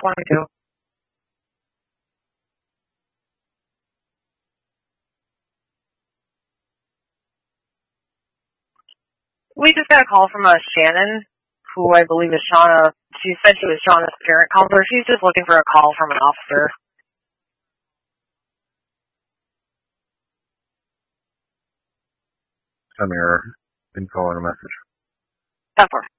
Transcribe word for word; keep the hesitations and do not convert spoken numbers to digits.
twenty-two. We just got a call from uh, Shannon, who I believe is Shauna. She said she was Shauna's parent counselor. She's just looking for a call from an officer. Send me her info and a message. Of course.